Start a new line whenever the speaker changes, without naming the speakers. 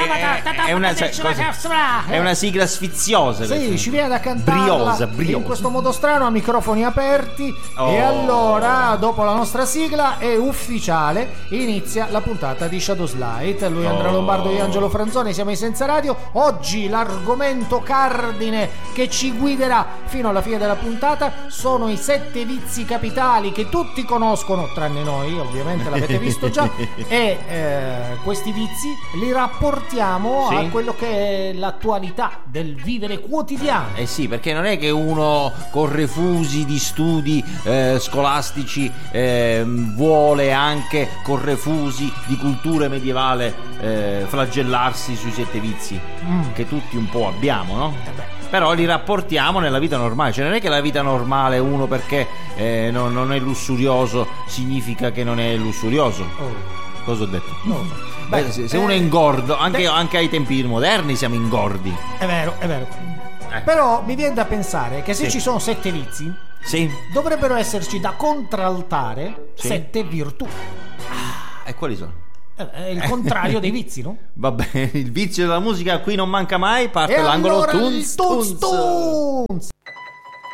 è una sigla sfiziosa.
Sì, ci viene da cantarla
briosa.
in questo modo strano, a microfoni aperti. E allora, dopo la nostra sigla è ufficiale, inizia la puntata di Shadows Light. Lui è Andrea Lombardo e Angelo Franzoni, siamo in Senza Radio. Oggi l'argomento cardine che ci guiderà fino alla fine della puntata sono i 7 vizi capitali che tutti conoscono, tranne noi, ovviamente l'avete visto già. E questi vizi li rapportiamo a quello che è l'attualità del vivere quotidiano.
Eh sì, perché non è che uno con refusi di studi scolastici vuole anche con refusi di cultura medievale flagellarsi sui 7 vizi che tutti un po' abbiamo, no? Però li rapportiamo nella vita normale, cioè non è che la vita normale uno perché non è lussurioso significa che non è lussurioso. Cosa ho detto?
Non lo so.
Beh, se uno è ingordo, anche ai tempi moderni siamo ingordi.
È vero. Però mi viene da pensare che se ci sono 7 vizi, dovrebbero esserci da contraltare 7 virtù.
E quali sono?
È il contrario dei vizi, no?
Va bene, il vizio della musica qui non manca mai, parte
e
l'angolo
allora
Tunz.